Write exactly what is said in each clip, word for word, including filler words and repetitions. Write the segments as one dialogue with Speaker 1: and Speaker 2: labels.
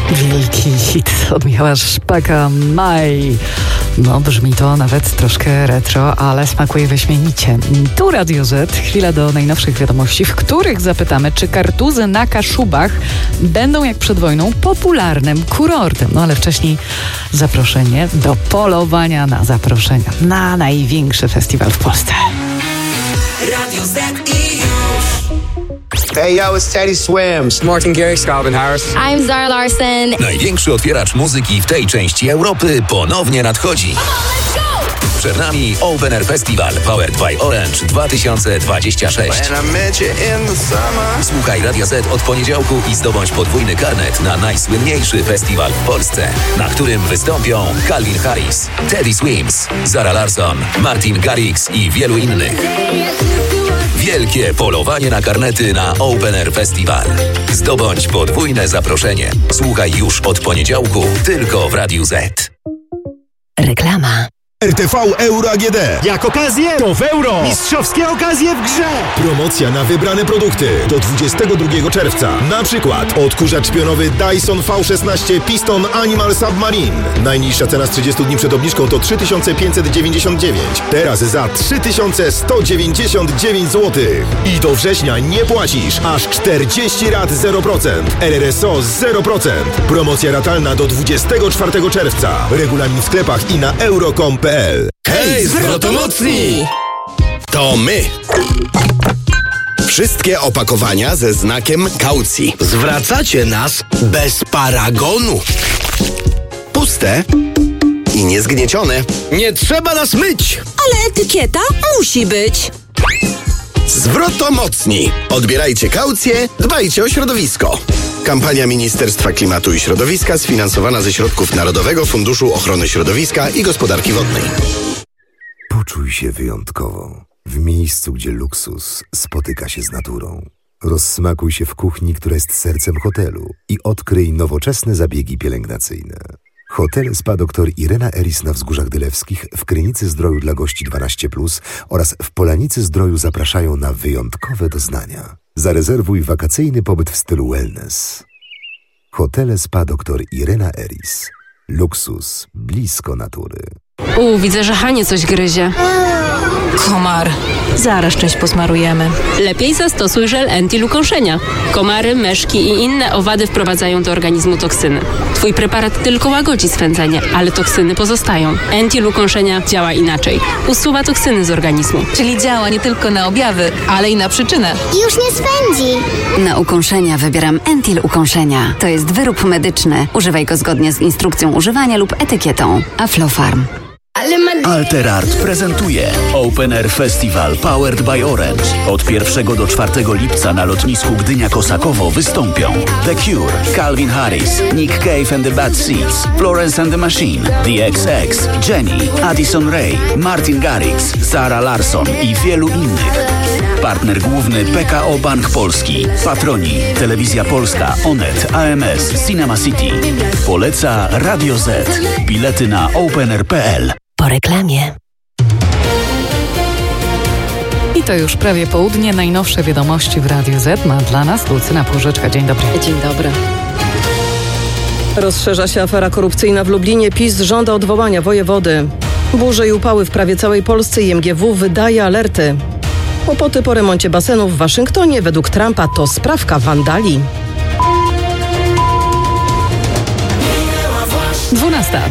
Speaker 1: Wielki hit od Michała Szpaka, Maj. No, brzmi to nawet troszkę retro, ale smakuje wyśmienicie. Tu Radio Z, chwila do najnowszych wiadomości, w których zapytamy, czy kartuzy na Kaszubach będą jak przed wojną popularnym kurortem. No ale wcześniej zaproszenie do polowania na zaproszenia na największy festiwal w Polsce. Radio Z i już.
Speaker 2: Hey yo, it's Teddy Swims.
Speaker 3: Martin Garrix, Calvin Harris.
Speaker 4: I'm Zara Larsson.
Speaker 5: Największy otwieracz muzyki w tej części Europy ponownie nadchodzi. Przed nami Open Air Festival Powered by Orange dwa tysiące dwadzieścia sześć. Słuchaj Radia Z od poniedziałku i zdobądź podwójny karnet na najsłynniejszy festiwal w Polsce, na którym wystąpią Calvin Harris, Teddy Swims, Zara Larsson, Martin Garrix i wielu innych. Wielkie polowanie na karnety na Open Air Festival. Zdobądź podwójne zaproszenie. Słuchaj już od poniedziałku tylko w Radiu Z.
Speaker 1: Reklama.
Speaker 6: R T V Euro A G D.
Speaker 7: Jak okazję, to w euro. Mistrzowskie okazje w grze.
Speaker 6: Promocja na wybrane produkty do dwudziestego drugiego czerwca. Na przykład odkurzacz pionowy Dyson V szesnaście Piston Animal Submarine. Najniższa cena z trzydziestu dni przed obniżką to trzy tysiące pięćset dziewięćdziesiąt dziewięć. Teraz za trzy tysiące sto dziewięćdziesiąt dziewięć złotych. I do września nie płacisz. Aż czterdzieści rat zero procent. R R S O zero procent. Promocja ratalna do dwudziestego czwartego czerwca. Regulamin w sklepach i na euro kropka com kropka p l.
Speaker 8: Hej, zwrotomocni! To my! Wszystkie opakowania ze znakiem kaucji. Zwracacie nas bez paragonu. Puste i niezgniecione. Nie trzeba nas myć.
Speaker 9: Ale etykieta musi być.
Speaker 8: Zwrotomocni. Odbierajcie kaucję, dbajcie o środowisko. Kampania Ministerstwa Klimatu i Środowiska sfinansowana ze środków Narodowego Funduszu Ochrony Środowiska i Gospodarki Wodnej.
Speaker 10: Poczuj się wyjątkowo w miejscu, gdzie luksus spotyka się z naturą. Rozsmakuj się w kuchni, która jest sercem hotelu i odkryj nowoczesne zabiegi pielęgnacyjne. Hotel Spa dr Irena Eris na Wzgórzach Dylewskich, w Krynicy Zdroju dla gości dwanaście plus oraz w Polanicy Zdroju zapraszają na wyjątkowe doznania. Zarezerwuj wakacyjny pobyt w stylu wellness. Hotel Spa dr Irena Eris. Luksus blisko natury.
Speaker 11: U, widzę, że Hanie coś gryzie.
Speaker 9: Komar. Zaraz czymś posmarujemy.
Speaker 11: Lepiej zastosuj żel Entil ukąszenia. Komary, myszki i inne owady wprowadzają do organizmu toksyny. Twój preparat tylko łagodzi swędzenie, ale toksyny pozostają. Entil ukąszenia działa inaczej. Usuwa toksyny z organizmu.
Speaker 9: Czyli działa nie tylko na objawy, ale i na przyczynę.
Speaker 4: Już nie swędzi.
Speaker 12: Na ukąszenia wybieram Entil ukąszenia. To jest wyrób medyczny. Używaj go zgodnie z instrukcją używania lub etykietą. Aflofarm.
Speaker 13: Alterart prezentuje Open Air Festival Powered by Orange. Od pierwszego do czwartego lipca na lotnisku Gdynia-Kosakowo wystąpią The Cure, Calvin Harris, Nick Cave and the Bad Seeds, Florence and the Machine, The X X, Jenny, Addison Rae, Martin Garrix, Zara Larsson i wielu innych. Partner główny P K O Bank Polski. Patroni Telewizja Polska, Onet, A M S, Cinema City. Poleca Radio Z. Bilety na openair kropka p l.
Speaker 9: Po reklamie.
Speaker 1: I to już prawie południe. Najnowsze wiadomości w Radiu Z ma dla nas Lucyna Płużyczka. Dzień dobry.
Speaker 14: Dzień dobry. Rozszerza się afera korupcyjna w Lublinie. PiS żąda odwołania wojewody. Burze i upały w prawie całej Polsce i M G W wydaje alerty. Kłopoty po remoncie basenów w Waszyngtonie według Trumpa to sprawka wandali.
Speaker 1: dwunasta.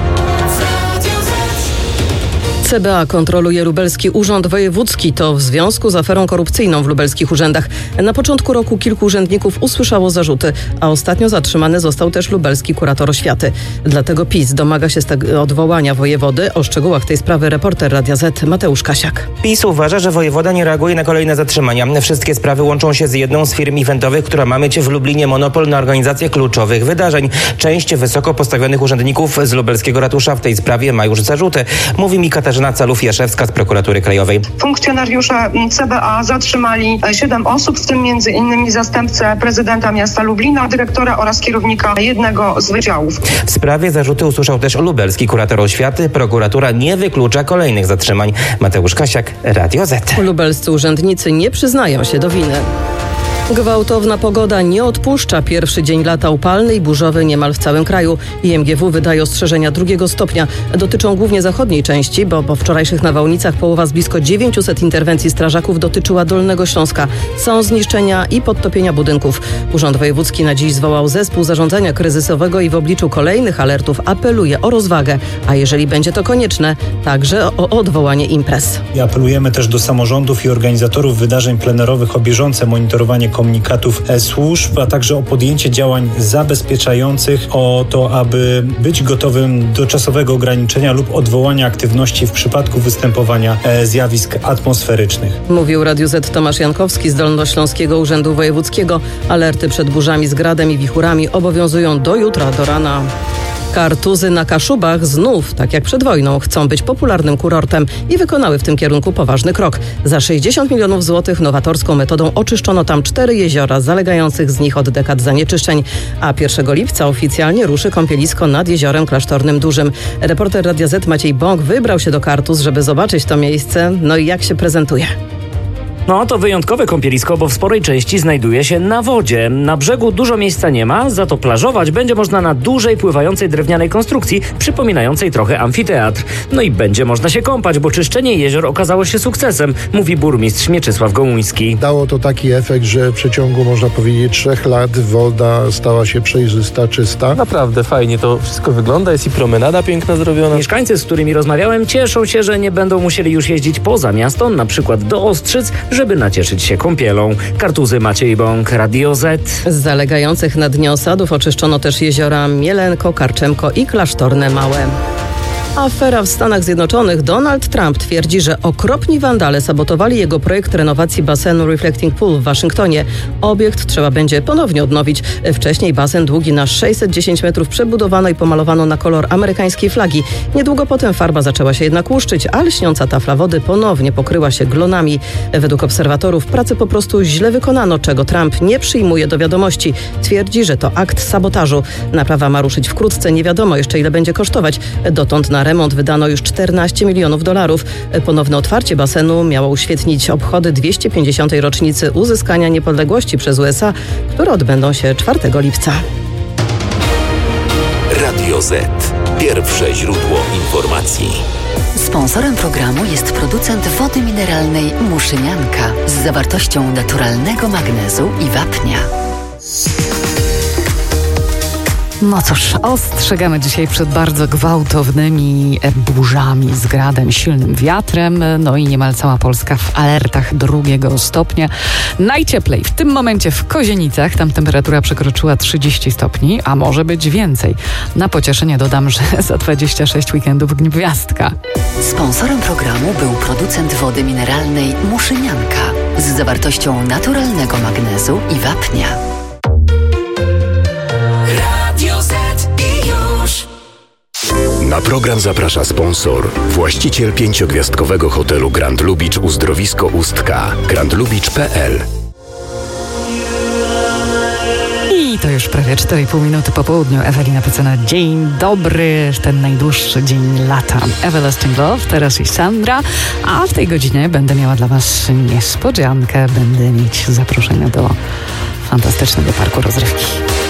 Speaker 14: C B A kontroluje Lubelski Urząd Wojewódzki. To w związku z aferą korupcyjną w lubelskich urzędach. Na początku roku kilku urzędników usłyszało zarzuty, a ostatnio zatrzymany został też lubelski kurator oświaty. Dlatego PiS domaga się steg- odwołania wojewody. O szczegółach tej sprawy reporter Radia Z Mateusz Kasiak.
Speaker 15: PiS uważa, że wojewoda nie reaguje na kolejne zatrzymania. Wszystkie sprawy łączą się z jedną z firm eventowych, która ma mieć w Lublinie monopol na organizację kluczowych wydarzeń. Część wysoko postawionych urzędników z lubelskiego ratusza w tej sprawie ma już zarzuty. Mówi mi Katarzyna Calów-Jaszewska z Prokuratury Krajowej.
Speaker 16: Funkcjonariusze C B A zatrzymali siedem osób, w tym między innymi zastępcę prezydenta miasta Lublina, dyrektora oraz kierownika jednego z wydziałów.
Speaker 15: W sprawie zarzuty usłyszał też lubelski kurator oświaty. Prokuratura nie wyklucza kolejnych zatrzymań. Mateusz Kasiak, Radio Z.
Speaker 14: Lubelscy urzędnicy nie przyznają się do winy. Gwałtowna pogoda nie odpuszcza. Pierwszy dzień lata upalny i burzowy niemal w całym kraju. I M G W wydaje ostrzeżenia drugiego stopnia. Dotyczą głównie zachodniej części, bo po wczorajszych nawałnicach połowa z blisko dziewięciuset interwencji strażaków dotyczyła Dolnego Śląska. Są zniszczenia i podtopienia budynków. Urząd Wojewódzki na dziś zwołał zespół zarządzania kryzysowego i w obliczu kolejnych alertów apeluje o rozwagę, a jeżeli będzie to konieczne, także o odwołanie imprez.
Speaker 3: I apelujemy też do samorządów i organizatorów wydarzeń plenerowych o bieżące monitorowanie komunikatów służb, a także o podjęcie działań zabezpieczających, o to, aby być gotowym do czasowego ograniczenia lub odwołania aktywności w przypadku występowania zjawisk atmosferycznych.
Speaker 14: Mówił Radiu Z Tomasz Jankowski z Dolnośląskiego Urzędu Wojewódzkiego. Alerty przed burzami z gradem i wichurami obowiązują do jutra, do rana. Kartuzy na Kaszubach znów, tak jak przed wojną, chcą być popularnym kurortem i wykonały w tym kierunku poważny krok. Za sześćdziesiąt milionów złotych nowatorską metodą oczyszczono tam cztery jeziora zalegających z nich od dekad zanieczyszczeń, a pierwszego lipca oficjalnie ruszy kąpielisko nad Jeziorem Klasztornym Dużym. Reporter Radia Z Maciej Bąk wybrał się do Kartuz, żeby zobaczyć to miejsce. No i jak się prezentuje?
Speaker 17: No to wyjątkowe kąpielisko, bo w sporej części znajduje się na wodzie. Na brzegu dużo miejsca nie ma, za to plażować będzie można na dużej, pływającej drewnianej konstrukcji, przypominającej trochę amfiteatr. No i będzie można się kąpać, bo czyszczenie jezior okazało się sukcesem, mówi burmistrz Mieczysław Gołuński.
Speaker 18: Dało to taki efekt, że w przeciągu, można powiedzieć, trzech lat woda stała się przejrzysta, czysta.
Speaker 19: Naprawdę fajnie to wszystko wygląda, jest i promenada piękna zrobiona.
Speaker 17: Mieszkańcy, z którymi rozmawiałem, cieszą się, że nie będą musieli już jeździć poza miasto, na przykład do Ostrzyc, żeby nacieszyć się kąpielą. Kartuzy, Maciej Bąk, Radio Z.
Speaker 14: Z zalegających na dnie osadów oczyszczono też jeziora Mielenko, Karczemko i Klasztorne Małe. Afera w Stanach Zjednoczonych. Donald Trump twierdzi, że okropni wandale sabotowali jego projekt renowacji basenu Reflecting Pool w Waszyngtonie. Obiekt trzeba będzie ponownie odnowić. Wcześniej basen długi na sześćset dziesięć metrów przebudowano i pomalowano na kolor amerykańskiej flagi. Niedługo potem farba zaczęła się jednak łuszczyć, a lśniąca tafla wody ponownie pokryła się glonami. Według obserwatorów pracę po prostu źle wykonano, czego Trump nie przyjmuje do wiadomości. Twierdzi, że to akt sabotażu. Naprawa ma ruszyć wkrótce, nie wiadomo jeszcze ile będzie kosztować. Dotąd na remont wydano już czternaście milionów dolarów. Ponowne otwarcie basenu miało uświetnić obchody dwieście pięćdziesiątej rocznicy uzyskania niepodległości przez U S A, które odbędą się czwartego lipca.
Speaker 5: Radio Z. Pierwsze źródło informacji.
Speaker 12: Sponsorem programu jest producent wody mineralnej Muszynianka z zawartością naturalnego magnezu i wapnia.
Speaker 1: No cóż, ostrzegamy dzisiaj przed bardzo gwałtownymi burzami z gradem, silnym wiatrem, no i niemal cała Polska w alertach drugiego stopnia. Najcieplej w tym momencie w Kozienicach, tam temperatura przekroczyła trzydzieści stopni, a może być więcej. Na pocieszenie dodam, że za dwadzieścia sześć weekendów gwiazdka.
Speaker 12: Sponsorem programu był producent wody mineralnej Muszynianka z zawartością naturalnego magnezu i wapnia.
Speaker 6: Na program zaprasza sponsor, właściciel pięciogwiazdkowego hotelu Grand Lubicz Uzdrowisko Ustka, grand lubicz kropka p l.
Speaker 1: I to już prawie cztery i pół minuty po południu. Ewelina Pycena, dzień dobry, ten najdłuższy dzień lata. Everlasting Love, teraz i Sandra, a w tej godzinie będę miała dla Was niespodziankę, będę mieć zaproszenia do fantastycznego parku rozrywki.